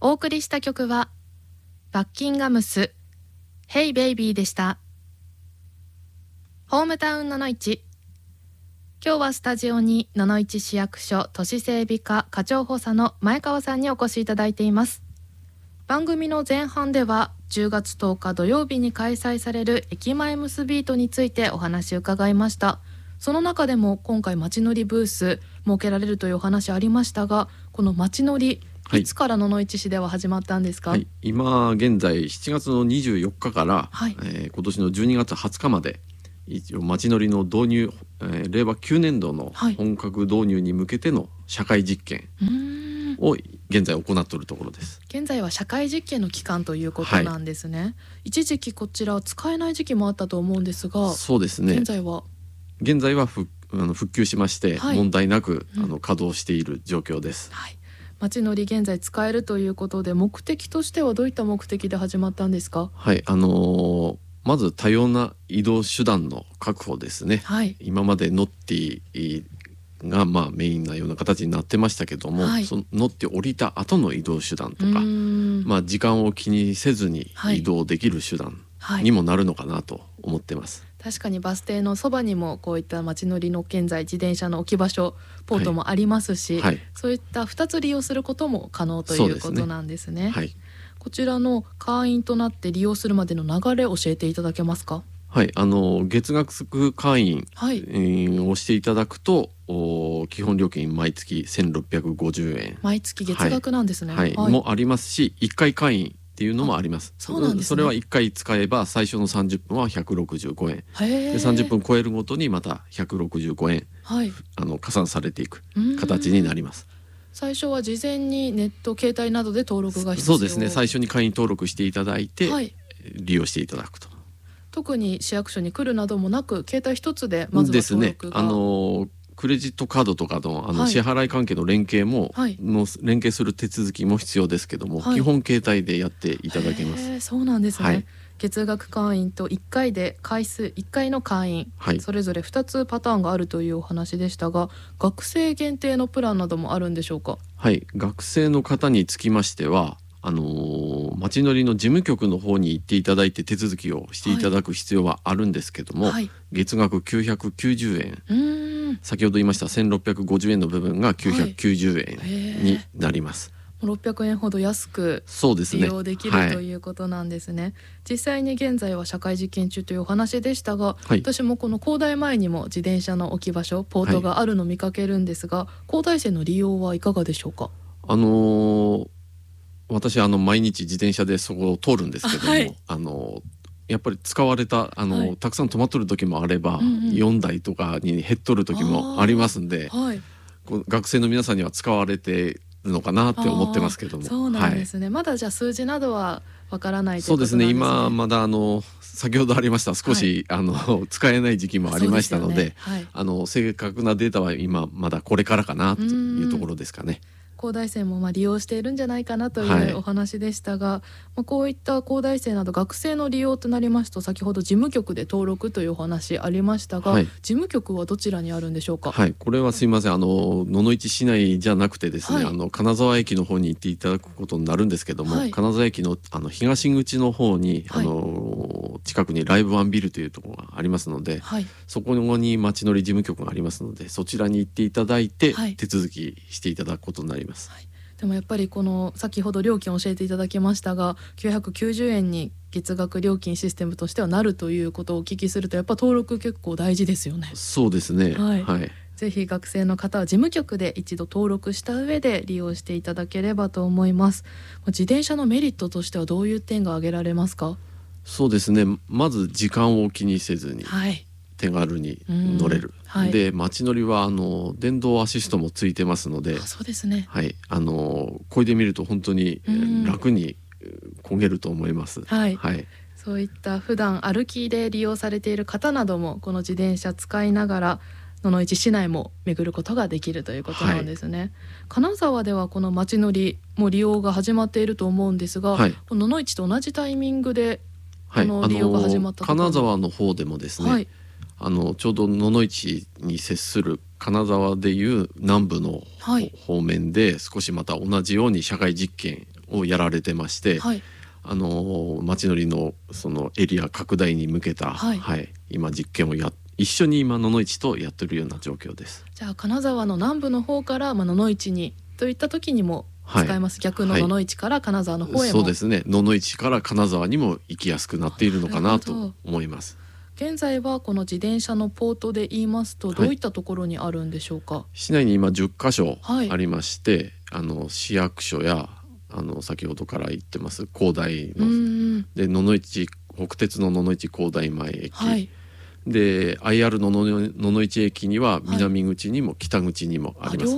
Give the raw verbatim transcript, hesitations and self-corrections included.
お送りした曲はバッキンガムス Hey Baby でした。ホームタウンののいち、今日はスタジオに野々市市役所都市整備課課長補佐の前川さんにお越しいただいています。番組の前半ではじゅうがつとおか土曜日に開催される駅前ムスビートについてお話を伺いました。その中でも今回街乗りブース設けられるというお話ありましたが、この街乗り、はい、いつから野々市市では始まったんですか？ はい、今現在しちがつのにじゅうよっかから、はい、えー、今年のじゅうにがつはつかまで一応街乗りの導入、えー、れいわきゅうねんどの本格導入に向けての社会実験を現在行っているところです。 現在は社会実験の期間ということなんですね、はい、一時期こちら使えない時期もあったと思うんですが、 そうですね、 現在は現在は復あの復旧しまして、はい、問題なく、うん、あの稼働している状況です、 はい、街乗り現在使えるということで、目的としてはどういった目的で始まったんですか？ はい、あのー、まず多様な移動手段の確保ですね、はい、今までノッティがまあメインなような形になってましたけども、はい、その乗って降りた後の移動手段とか、まあ、時間を気にせずに移動できる手段にもなるのかなと思ってます、はいはい、確かにバス停のそばにもこういった街乗りの現在自転車の置き場所ポートもありますし、はいはい、そういったふたつ利用することも可能ということなんですね。はい、こちらの会員となって利用するまでの流れを教えていただけますか？ はい、あの月額会員、はいえー、をしていただくと基本料金毎月せんろっぴゃくごじゅうえん、 毎月月額なんですね、 はいはい、もありますし、いっかい会員っていうのもあります。 そうなんですね。 それはいっかい使えば最初のさんじゅっぷんはひゃくろくじゅうごえんで、さんじゅっぷん超えるごとにまたひゃくろくじゅうごえん、はい、あの加算されていく形になります。 最初は事前にネット携帯などで登録が必要？ そうですね、最初に会員登録していただいて、はい、利用していただくと。 特に市役所に来るなどもなく、携帯一つでまずは登録が、 ですね、あのクレジットカードとか の, あの支払い関係の連携も、はい、の連携する手続きも必要ですけども、はい、基本携帯でやっていただけます。 そうなんですね、はい、月額会員といっかいで回数いっかいの会員、はい、それぞれふたつパターンがあるというお話でしたが、学生限定のプランなどもあるんでしょうか？ はい、学生の方につきましてはあのー、街乗りの事務局の方に行っていただいて手続きをしていただく必要はあるんですけども、はい、月額きゅうひゃくきゅうじゅうえん、うーん、先ほど言いましたせんろっぴゃくごじゅうえんの部分がきゅうひゃくきゅうじゅうえんになります、 はい、ろっぴゃくえんほど安く利用できる、ね、ということなんですね、はい、実際に現在は社会実験中というお話でしたが、はい、私もこの高台前にも自転車の置き場所ポートがあるのを見かけるんですが、はい、高台線の利用はいかがでしょうか？ あのー私あの毎日自転車でそこを通るんですけども、はい、あのやっぱり使われたあの、はい、たくさん止まっとる時もあれば、うんうん、よんだいとかに減っとる時もありますんで、はい、こう学生の皆さんには使われてるのかなって思ってますけども。 そうなんですね、はい、まだじゃあ数字などはわからないということなんですね。 そうですね、今まだあの先ほどありました少し、はい、あの使えない時期もありましたの で, で、ね、はい、あの正確なデータは今まだこれからかなというところですかね。 高台線もまあ利用しているんじゃないかなというお話でしたが、はい、まあ、こういった高台線など学生の利用となりますと、先ほど事務局で登録というお話ありましたが、はい、事務局はどちらにあるんでしょうか？ はい、これはすいません、あの野々市市内じゃなくてですね、はい、あの金沢駅の方に行っていただくことになるんですけども、はい、金沢駅 の, あの東口の方に、はい、あの近くにライブワンビルというところがありますので、はい、そこに街乗り事務局がありますので、そちらに行っていただいて、はい、手続きしていただくことになります。はい、 でもやっぱりこの先ほど料金を教えていただきましたが、きゅうひゃくきゅうじゅうえんに月額料金システムとしてはなるということをお聞きすると、やっぱ登録結構大事ですよね。 そうですね、はいはい、 ぜひ学生の方は事務局で一度登録した上で利用していただければと思います。自転車のメリットとしてはどういう点が挙げられますか？ そうですね、まず時間を気にせずに、はい、手軽に乗れる、はい、で街乗りはあの電動アシストもついてますので、 あ、そうですね、 はい、あの漕いでみると本当に楽に漕げると思います。 はいはい、そういった普段歩きで利用されている方などもこの自転車使いながら野々市市内も巡ることができるということなんですね。はい、金沢ではこの街乗りも利用が始まっていると思うんですが、はい、野々市と同じタイミングでこの利用が始まったところ、 はい、金沢の方でもですね、はい、あのちょうど野々市に接する金沢でいう南部の、はい、方面で少しまた同じように社会実験をやられてまして、 はい、 あの街乗りのそのエリア拡大に向けた、 はいはい、今実験をや一緒に今野々市とやってるような状況です。 じゃあ金沢の南部の方から、まあ、野々市にといった時にも使えます、はい、逆の野々市から金沢の方へも、はい、 そうですね、野々市から金沢にも行きやすくなっているのかなと思います。 現在はこの自転車のポートで言いますとどういったところにあるんでしょうか。はい、 市内に今じゅっかしょありまして、はい、あの市役所やあの先ほどから言ってます高台ので野々市北鉄の野々市高台前駅、はい、で アイアール の野々市駅には南口にも北口にもあります。